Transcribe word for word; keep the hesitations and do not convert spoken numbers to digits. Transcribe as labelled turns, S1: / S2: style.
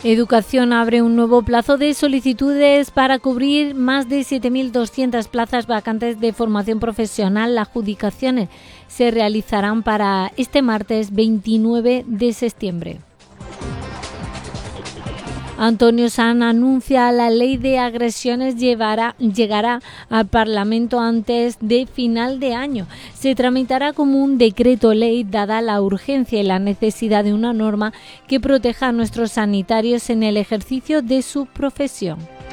S1: Educación abre un nuevo plazo de solicitudes para cubrir más de siete mil doscientas plazas vacantes de formación profesional. Las adjudicaciones se realizarán para este martes veintinueve de septiembre. Antonio Sanz anuncia la ley de agresiones llevará, llegará al Parlamento antes de final de año. Se tramitará como un decreto ley dada la urgencia y la necesidad de una norma que proteja a nuestros sanitarios en el ejercicio de su profesión.